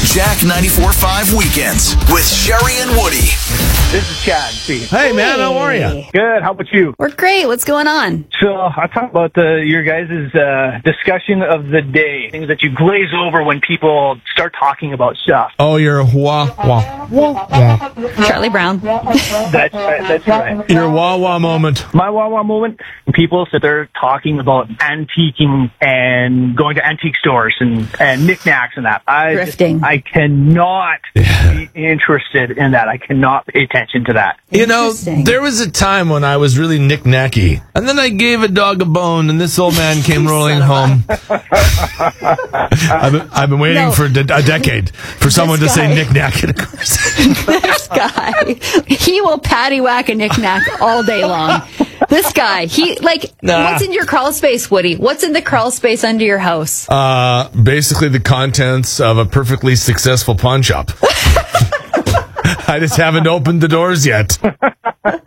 Jack 94.5 Weekends with Sherry and Woody. This is Chad. See. Hey, man, how are you? Good. How about you? We're great. What's going on? So I'll talk about your guys' discussion of the day. Things that you glaze over when people start talking about stuff. Oh, you're wah. Charlie Brown. That's right. That's right. Your wah moment. My wah moment, people sit there talking about antiquing and going to antique stores and knickknacks and that. Thrifting. I cannot be interested in that. I cannot pay attention to that. You know, Interesting. there was a time when I was really knick-knacky, and then I gave a dog a bone, and this old man came rolling home. I've been waiting for a decade for someone to say knick-knack in a conversation. This guy, he will patty-whack a knick-knack all day long. This guy, what's in your crawl space, Woody? What's in the crawl space under your house? Basically the contents of a perfectly successful pawn shop. I just haven't opened the doors yet.